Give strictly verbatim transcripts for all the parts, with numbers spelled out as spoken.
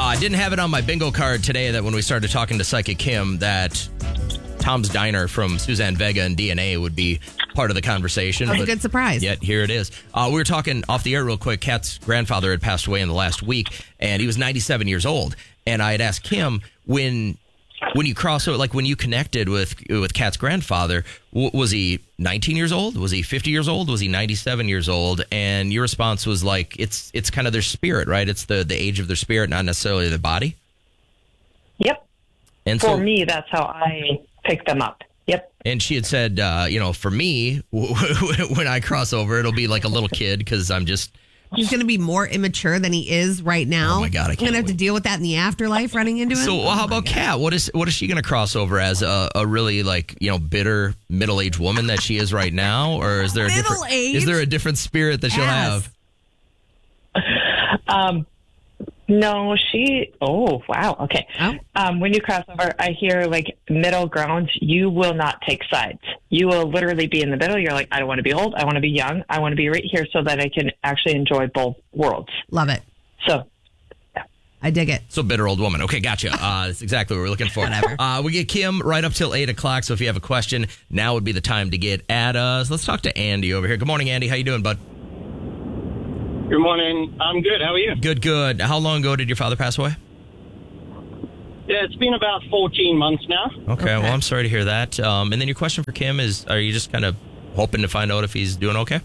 I didn't have it on my bingo card today that when we started talking to Psychic Kim that Tom's Diner from Suzanne Vega and D N A would be part of the conversation. That was a good surprise. Yet here it is. Uh, we were talking off the air real quick. Kat's grandfather had passed away in the last week, and he was ninety-seven years old. And I had asked Kim, when when you cross over, like when you connected with with Kat's grandfather, w- was he nineteen years old? Was he fifty years old? Was he ninety-seven years old? And your response was like, it's it's kind of their spirit, right? It's the, the age of their spirit, not necessarily their body. Yep. And for so, me, that's how I pick them up. Yep. And she had said, uh, you know, for me, when I cross over, it'll be like a little kid because I'm just... He's going to be more immature than he is right now. Oh, my God, I can't You're going to have wait. to deal with that in the afterlife, running into him. So well, how Oh, my about God. Kat? What is what is she going to cross over as a, a really like you know bitter middle aged woman that she is right now, or is there a different Middle-aged? is there a different spirit that she'll Yes. have? Um, no, she, oh, wow. Okay. Oh. Um, when you cross over, I hear like middle ground. You will not take sides. You will literally be in the middle. You're like, I don't want to be old. I want to be young. I want to be right here so that I can actually enjoy both worlds. Love it. So, I dig it. So bitter old woman. Okay, gotcha. Uh, that's exactly what we're looking for. Whatever. Uh, we get Kim right up till eight o'clock. So if you have a question, now would be the time to get at us. Let's talk to Andy over here. Good morning, Andy. How you doing, bud? Good morning. I'm good. How are you? Good, good. How long ago did your father pass away? Yeah, it's been about fourteen months now. Okay, Okay. well, I'm sorry to hear that. Um, and then your question for Kim is, are you just kind of hoping to find out if he's doing okay?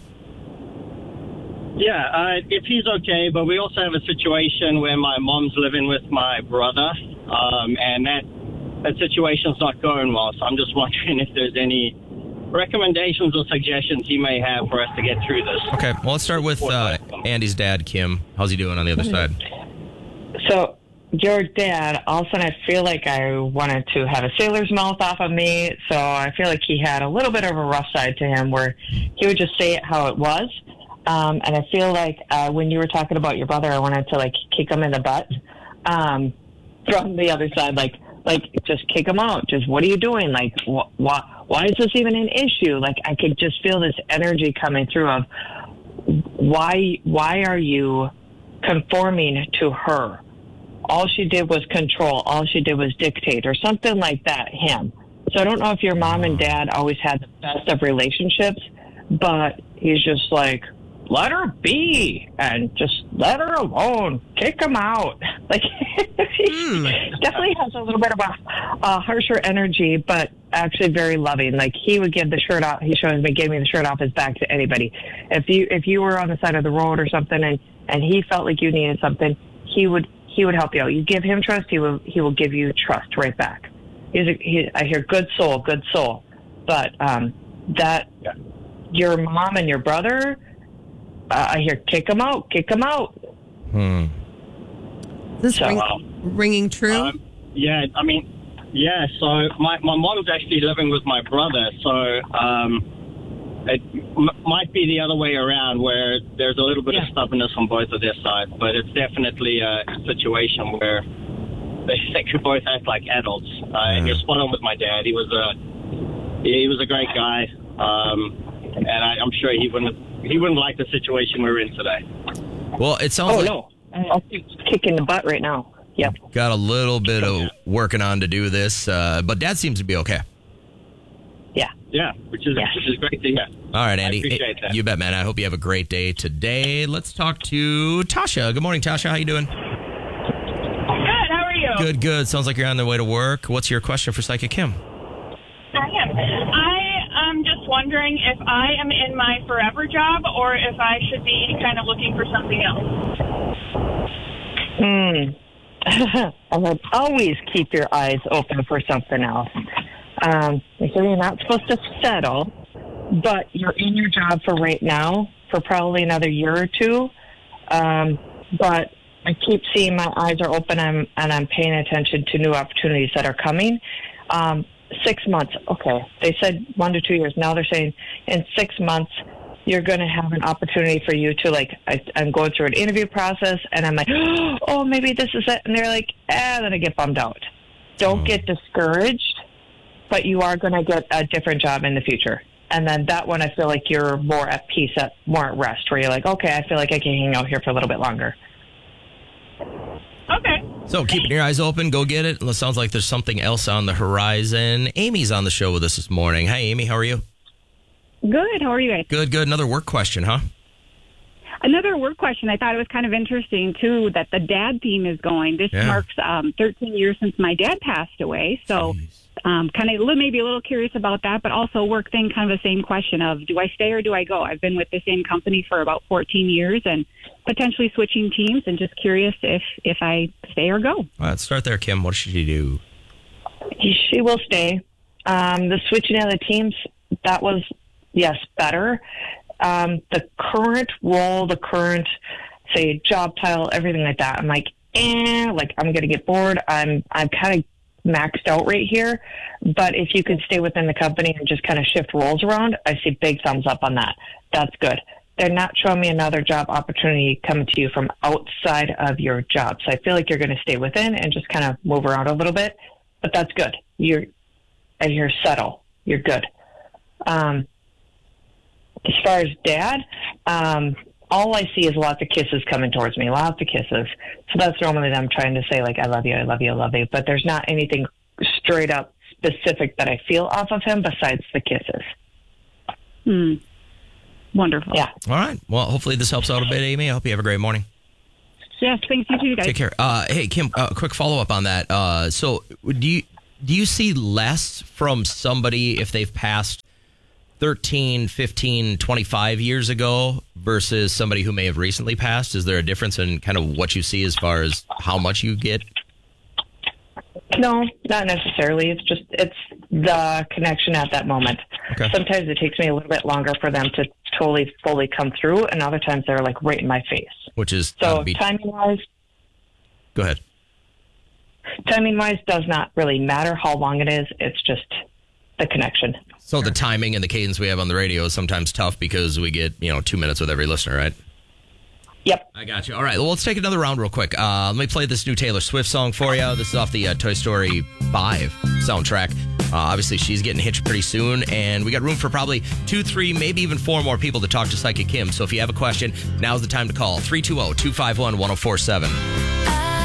Yeah, uh, if he's okay, but we also have a situation where my mom's living with my brother, um, and that that situation's not going well. So I'm just wondering if there's any recommendations or suggestions he may have for us to get through this. Okay, well, let's start with uh, Andy's dad, Kim. How's he doing on the other side? so your dad, all of a sudden I feel like I wanted to have a sailor's mouth off of me. So I feel like he had a little bit of a rough side to him where he would just say it how it was. Um, and I feel like uh, when you were talking about your brother, I wanted to like kick him in the butt um, from the other side, like like just kick him out. Just what are you doing? Like wh- wh- why is this even an issue? Like I could just feel this energy coming through of why why are you conforming to her? All she did was control. All she did was dictate or something like that. Him. So I don't know if your mom and dad always had the best of relationships, but he's just like, let her be and just let her alone. Kick him out. Like, he Mm. definitely has a little bit of a, a harsher energy, but actually very loving. Like he would give the shirt off. He shows me giving the shirt off his back to anybody. If you if you were on the side of the road or something, and and he felt like you needed something, he would he would help you out. You give him trust, he will he will give you trust right back. He's a, he, I hear good soul, good soul, but um, that Yeah. your mom and your brother. Uh, I hear kick him out, kick him out. Hmm. Is this So, ring, um, ringing true? Um, yeah, I mean, yeah, so my, my mom's actually living with my brother, so um, it m- might be the other way around where there's a little bit Yeah. of stubbornness on both of their sides, but it's definitely a situation where they, they could both act like adults. Uh, and you're spot on with my dad. He was a, he was a great guy, um, and I, I'm sure he wouldn't he wouldn't like the situation we're in today. Well, it sounds Oh like no, I'll keep kicking the butt right now. Yep. got a little bit of working on to do this, uh, but Dad seems to be okay. Yeah. Yeah, which is Yeah. which is great to hear. All right, Andy. appreciate that. You bet, man. I hope you have a great day today. Let's talk to Tasha. Good morning, Tasha. How you doing? Good. How are you? Good, good. Sounds like you're on the way to work. What's your question for Psychic Kim? I am. I am just wondering if I am in my forever job or if I should be kind of looking for something else. Hmm. I would always keep your eyes open for something else. Um, so you're not supposed to settle, but you're in your job for right now for probably another year or two. Um, but I keep seeing my eyes are open and, and I'm paying attention to new opportunities that are coming. Um, six months. Okay. They said one to two years. Now they're saying in six months, you're going to have an opportunity for you to like, I, I'm going through an interview process and I'm like, oh, maybe this is it. And they're like, eh, then I get bummed out. Don't get discouraged, but you are going to get a different job in the future. And then that one, I feel like you're more at peace, at more at rest, where you're like, okay, I feel like I can hang out here for a little bit longer. Okay. So keeping your eyes open, go get it. It sounds like there's something else on the horizon. Amy's on the show with us this morning. Hi, Amy. How are you? Good. How are you guys? Good, good. Another work question, huh? Another work question. I thought it was kind of interesting, too, that the dad theme is going. This Yeah. marks um, thirteen years since my dad passed away. So um, kind of maybe a little curious about that, but also work thing, kind of the same question of do I stay or do I go? I've been with the same company for about fourteen years and potentially switching teams, and just curious if, if I stay or go. All right, let's start there, Kim. What should you do? He, she will stay. Um, the switching of the teams, that was, yes, better. Um, the current role, the current, say, job title, everything like that, I'm like, eh, like I'm going to get bored. I'm, I'm kind of maxed out right here. But if you could stay within the company and just kind of shift roles around, I see big thumbs up on that. That's good. They're not showing me another job opportunity coming to you from outside of your job. So I feel like you're going to stay within and just kind of move around a little bit. But that's good. You're, and you're settled. You're good. Um, as far as dad, um, all I see is lots of kisses coming towards me, lots of kisses. So that's normally them trying to say, like, I love you, I love you, I love you. But there's not anything straight up specific that I feel off of him besides the kisses. Hmm. Wonderful. Yeah. All right. Well, hopefully this helps out a bit, Amy. I hope you have a great morning. Yes, thanks. You too, guys. Take care. Uh, hey, Kim, uh, quick follow-up on that. Uh, so do you, do you see less from somebody if they've passed thirteen, fifteen, twenty-five years ago versus somebody who may have recently passed? Is there a difference in kind of what you see as far as how much you get? No, not necessarily. It's just, it's the connection at that moment. Okay. Sometimes it takes me a little bit longer for them to totally, fully come through, and other times they're like right in my face. Which is So uh, be- timing-wise, Go ahead. timing-wise does not really matter how long it is. It's just the connection. So the timing and the cadence we have on the radio is sometimes tough because we get, you know, two minutes with every listener, right? Yep. I got you. All right. Well, let's take another round real quick. Uh, let me play this new Taylor Swift song for you. This is off the uh, Toy Story five soundtrack. Uh, obviously, she's getting hitched pretty soon, and we got room for probably two, three, maybe even four more people to talk to Psychic Kim. So if you have a question, now's the time to call three two zero, two five one, one zero four seven. I